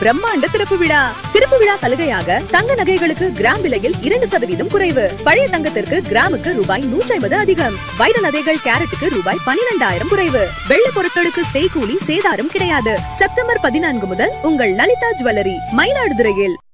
பிரம்மாண்ட திறப்பு விழா சலுகையாக தங்க நகைகளுக்கு கிராம் விலையில் 2% குறைவு. பழைய தங்கத்திற்கு கிராமுக்கு ரூபாய் 150 அதிகம். வைர நகைகள் கேரட்டுக்கு ரூபாய் 12,000 குறைவு. வெள்ளி பொருட்களுக்கு செய்கூலி சேதாரம் கிடையாது. செப்டம்பர் 14 முதல் உங்கள் லலிதா ஜுவல்லரி மயிலாடுதுறையில்.